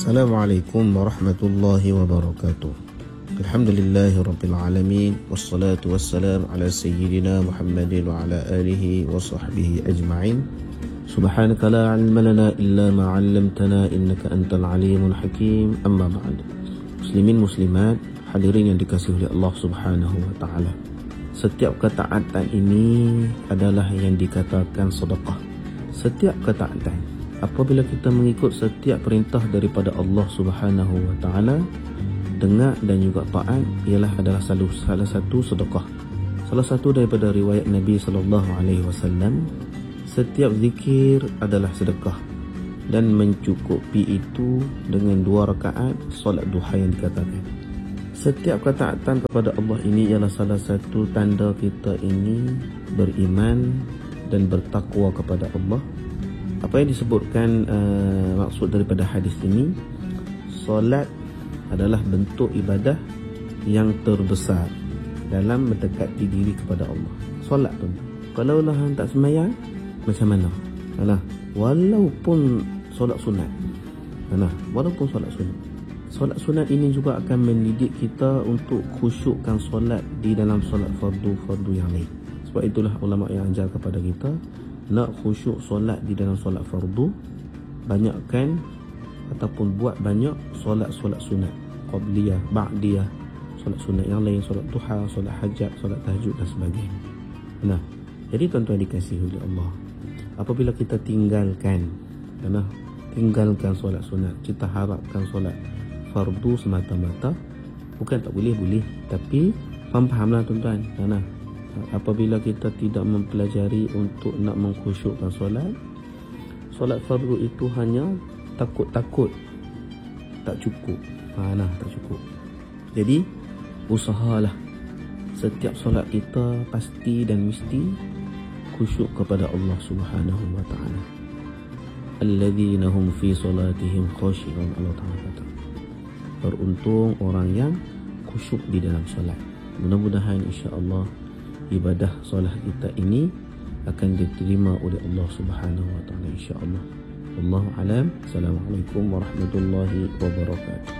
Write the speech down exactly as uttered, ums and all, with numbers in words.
Assalamualaikum warahmatullahi wabarakatuh. Alhamdulillahi rabbil alamin, wassalatu wassalam ala sayyidina Muhammadin wa ala alihi wa sahbihi ajma'in. Subhanaka la ilma lana illa ma 'allamtana innaka antal alimul hakim. Amma ba'd. Muslimin muslimat, hadirin yang dikasihi oleh Allah Subhanahu wa taala. Setiap ketaatan ini adalah yang dikatakan sedekah. Setiap ketaatan, apabila kita mengikut setiap perintah daripada Allah Subhanahu wa taala, dengar dan juga taat, ialah adalah salah, salah satu sedekah. Salah satu daripada riwayat Nabi sallallahu alaihi wasallam, setiap zikir adalah sedekah, dan mencukupi itu dengan dua rakaat solat duha yang dikatakan. Setiap ketaatan kepada Allah ini ialah salah satu tanda kita ini beriman dan bertakwa kepada Allah. Apa yang disebutkan uh, maksud daripada hadis ini, solat adalah bentuk ibadah yang terbesar dalam mendekati diri kepada Allah. Solat tu, kalau lah tak sembahyang, macam mana? Alah, walaupun solat sunat, alah, walaupun solat sunat, solat sunat ini juga akan mendidik kita untuk khusyukkan solat di dalam solat fardu-fardu yang lain. Sebab itulah ulama yang ajar kepada kita, nak khusyuk solat di dalam solat fardu, banyakkan ataupun buat banyak solat-solat sunat, qabliyah, ba'diyah, solat sunat yang lain, solat duha, solat hajat, solat tahajud dan sebagainya. Nah, jadi tuan-tuan dikasihi oleh Allah, apabila kita tinggalkan, nah, tinggalkan solat sunat, kita harapkan solat fardu semata-mata, bukan tak boleh, boleh, tapi faham-fahamlah tuan-tuan. Nah, apabila kita tidak mempelajari untuk nak mengkhusyukkan solat, solat fardu itu hanya takut-takut tak cukup. Ha, nah, tak cukup. Jadi usahalah setiap solat kita pasti dan mesti khusyuk kepada Allah Subhanahu wa taala. Alladzina hum fi salatihim khashi'un. Allah Taala kata, beruntung orang yang khusyuk di dalam solat. Mudah-mudahan insya-Allah ibadah solat kita ini akan diterima oleh Allah Subhanahu wa taala insya-Allah. Wallahu alam. Assalamualaikum warahmatullahi wabarakatuh.